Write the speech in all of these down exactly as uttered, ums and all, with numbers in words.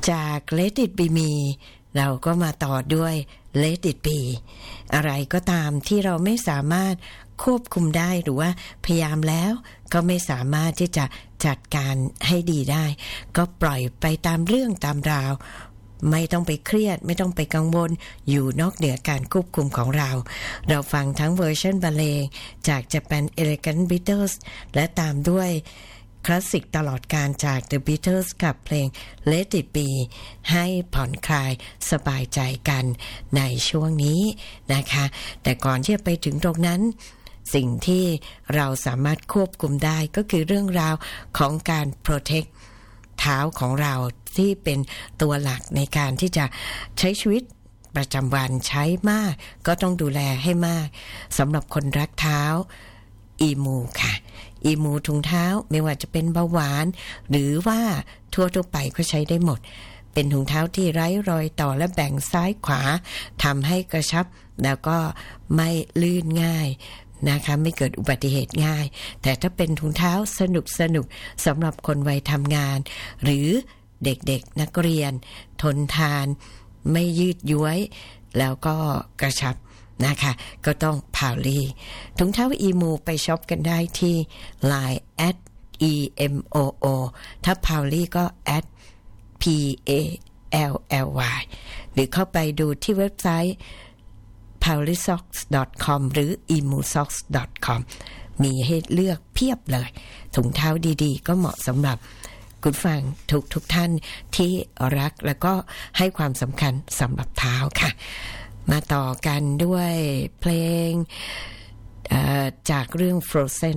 จาก Let It Be Me เราก็มาต่อด้วย Let It Be อะไรก็ตามที่เราไม่สามารถควบคุมได้หรือว่าพยายามแล้วก็ไม่สามารถที่จะจัดการให้ดีได้ก็ปล่อยไปตามเรื่องตามราวไม่ต้องไปเครียดไม่ต้องไปกังวลอยู่นอกเหนือการควบคุมของเราเราฟังทั้งเวอร์ชันบรรเลงจาก Japan Elegant Beatles และตามด้วยคลาสสิกตลอดการจาก The Beatles กับเพลง Let It Be ให้ผ่อนคลายสบายใจกันในช่วงนี้นะคะแต่ก่อนที่จะไปถึงตรงนั้นสิ่งที่เราสามารถควบคุมได้ก็คือเรื่องราวของการ protect เท้าของเราที่เป็นตัวหลักในการที่จะใช้ชีวิตประจำวันใช้มากก็ต้องดูแลให้มากสำหรับคนรักเท้าอีมูค่ะอีมูถุงเท้าไม่ว่าจะเป็นเบาหวานหรือว่าทั่วทั่วไปก็ใช้ได้หมดเป็นถุงเท้าที่ไร้รอยต่อและแบ่งซ้ายขวาทำให้กระชับแล้วก็ไม่ลื่นง่ายนะคะไม่เกิดอุบัติเหตุง่ายแต่ถ้าเป็นถุงเท้าสนุกสนุกสำหรับคนวัยทำงานหรือเด็กๆนักเรียนทนทานไม่ยืดย้วยแล้วก็กระชับนะคะก็ต้องพาวลี่ถุงเท้าอีมูไปช็อปกันได้ที่ ไลน์ แอท อี เอ็ม โอ โอ ถ้าพาวลี่ก็ แอท พี เอ แอล แอล วาย หรือเข้าไปดูที่เว็บไซต์ พาวลี่ซ็อกส์ ดอท คอม หรือ อีมูซ็อกส์ ดอท คอม มีให้เลือกเพียบเลยถุงเท้าดีๆก็เหมาะสำหรับคุณฟังทุกทุกท่านที่รักแล้วก็ให้ความสำคัญสำหรับเท้าค่ะมาต่อกันด้วยเพลงจากเรื่อง Frozen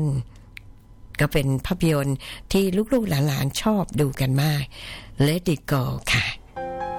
ก็เป็นภาพยนตร์ที่ลูกๆหลานๆชอบดูกันมาก Let It Go ค่ะ